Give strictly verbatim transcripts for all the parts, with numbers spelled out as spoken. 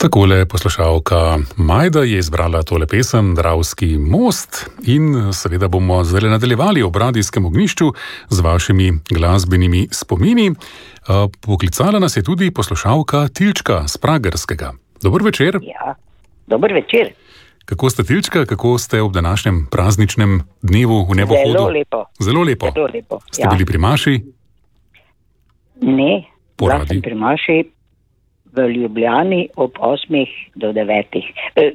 Takole poslušalka Majda je izbrala tole pesem Dravski most in seveda bomo zdaj nadaljevali ob radijskem ognjišču z vašimi glasbenimi spomini. Poklicala nas je tudi poslušalka Tilčka z Pragerskega. Dober večer. Ja, dober večer. Kako ste, Tilčka, kako ste ob današnjem prazničnem dnevu v nebohodu? Zelo lepo. Zelo lepo. Zelo lepo. Ste ja. bili pri maši? Ne, bila Poradi. sem pri maši v Ljubljani ob osmih do devetih. Eh,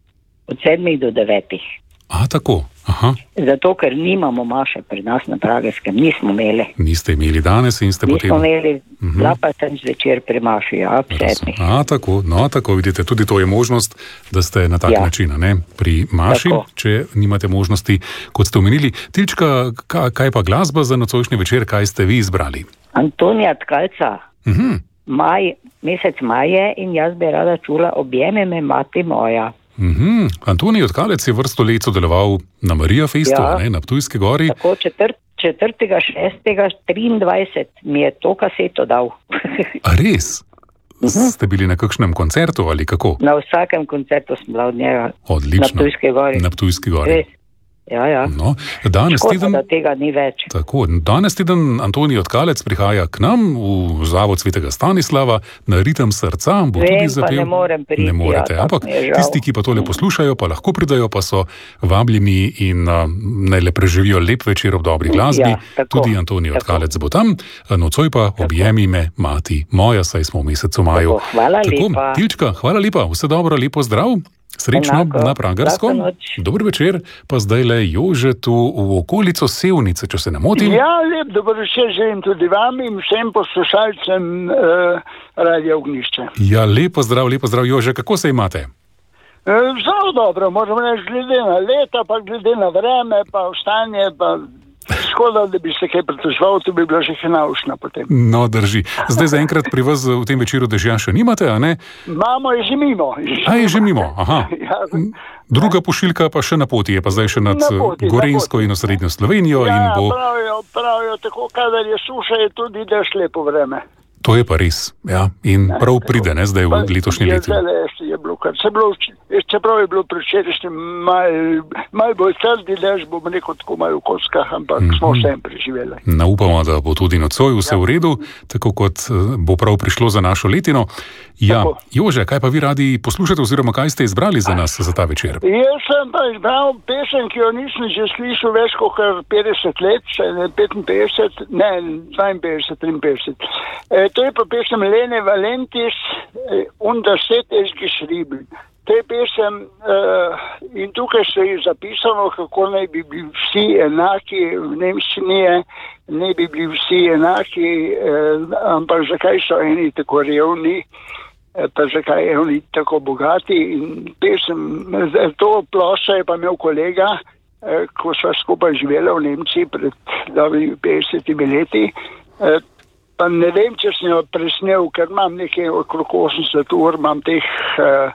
od sedmih do devetih. A, tako. Aha. Zato, ker nimamo maše pri nas na Pragerskem. Nismo imeli. Niste imeli danes in ste Nismo potem... imeli, Mhm. bila pa sem zvečer pri maši, ja, ob sedmih. A, tako, no, tako vidite, tudi to je možnost, da ste na tak Ja. način, ne, pri maši, Tako. če nimate možnosti, kot ste omenili. Tilčka, ka, kaj pa glasba za nocojšnji večer, kaj ste vi izbrali? Antonija Tkalca, Mhm. maj, mesec maje in jaz bi rada čula Objemi me, mati moja. Mhm. Antonij Tkalec je vrsto let sodeloval na Marija Festu, Ja. ne, na Ptujski gori. Tako četrt, četrtega šestega triindvajset mi je to kaseto dal. A res? Ste bili na kakšnem koncertu ali kako? Na vsakem koncertu sem bila od njega. Odlično. Na Ptujski gori. Na Ptujski gori. Res. Ja, ja. No, danes Škoda, teden... da tega ni več. Tako, danes teden Antonij Tkalec prihaja k nam v Zavod Svetega Stanislava na ritem srca. Bo Vem, tudi pa zapel. ne morem priti, Ne morete, ja, ampak tako mi je žal. tisti, ki pa tole poslušajo, pa lahko pridajo, pa so vabljeni in uh, naj le preživijo lep večer ob dobri glasbi. Ja, tako, tudi Antonij tako. Tkalec bo tam, nocoj pa Objemi me, mati moja, saj smo v mesecu maju. Tako, hvala Tako, lepa. Tilčka, hvala lepa, vse dobro, lepo zdrav. Srečno Enako. na Pragersko. Lahko noč. Dober večer, pa zdaj le Jožetu v okolico Sevnice, če se ne motim. Ja, lep dober večer želim tudi vam in vsem poslušalcem uh, Radio Ognjišče. Ja, lepo zdrav, lepo zdrav, Jože, kako se imate? Uh, zelo dobro, moram reči, glede na leta, pa glede na vreme, pa stanje, pa škoda, da bi se kaj pritoževal, to bi bilo že hinavšno potem. No, drži. Zdaj zaenkrat pri vas v tem večeru dežja še nimate, a ne? Imamo je že mimo. A je že mimo, aha. Ja, Druga pošiljka pa še na poti, je pa zdaj še nad Na poti, na Gorenjsko poti. in osrednjo Slovenijo in ja bo... pravijo, pravijo, tako kadar je suša, je tudi dež lepo vreme. To je pa res, ja. In prav pride, ne, zdaj v letošnji Je letu. zdajle je bilo kar, se bilo, čeprav je bilo predvčerajšnjim malo mal bolj trdi dež, bom rekel tako malo v kockah, ampak mm-hmm. smo vsem preživeli. Naupamo, da bo tudi nocoj vse v redu, tako kot eh, bo prav prišlo za našo letino. Ja, Tako. Jože, kaj pa vi radi poslušate oziroma kaj ste izbrali za nas za ta večer? Jaz sem pa izbral pesem, ki jo nisem že slišal več kot petdeset let, saj ne petinpetdeset, ne dvainpetdeset, triinpetdeset. E, to je pa pesem Lene Valentis, e, Und das Set ist geschrieben. To je pesem uh, in tukaj se je zapisano, kako naj bi bili vsi enaki, v nemščini je, ne bi bili vsi enaki, uh, ampak zakaj so eni tako revni, uh, pa zakaj so oni tako bogati. In pesem, to ploščo je pa imel kolega, uh, ko sva skupaj živela v Nemčiji pred dobrimi petdesetimi leti. Uh, pa ne vem, če sem jo presnel, ker imam nekaj okrog osemdeset ur, imam teh uh,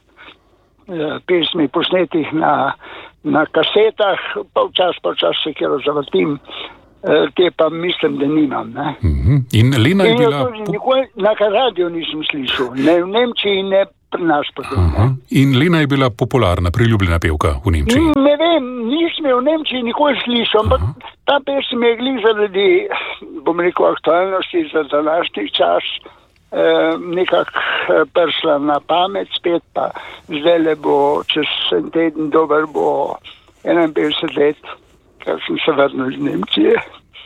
pesmi posnetih na, na kasetah, pa včas, pa včas se kjer zavrtim, te pa mislim, da nimam. Ne? Mhm. In Lena je In jo bila... tudi nikoli na radio nisem slišal, ne v Nemčiji, ne pri nas potem. Aha. In Lena je bila popularna, priljubljena pevka v Nemčiji. Ne vem, nisem jo v Nemčiji nikoli slišal, ampak ta pesem je glih zaradi, bom rekel, aktualnosti za današnji čas, eh, nekako eh, prišla na pamet spet, pa zdaj le bo čez en teden dober bo enainpetdeset let, kar sem se vrnil iz Nemčije.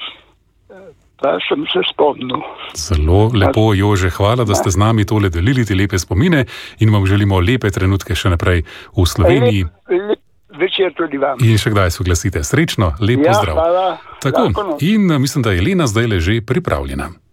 Pa sem se spomnil. Zelo lepo, Jože, hvala, da ste z nami tole delili te lepe spomine in vam želimo lepe trenutke še naprej v Sloveniji. Lep, lep večer tudi vam. In še kdaj soglasite. Srečno, lep Ja, pozdrav. hvala. Tako, Lahko noč. in mislim, da je Lena zdaj le že pripravljena.